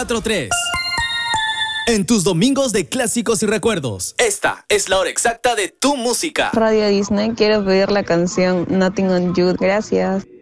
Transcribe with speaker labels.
Speaker 1: 4-3. En tus domingos de clásicos y recuerdos, esta es la hora exacta de tu música.
Speaker 2: Radio Disney, quiero pedir la canción Nothing on You. Gracias.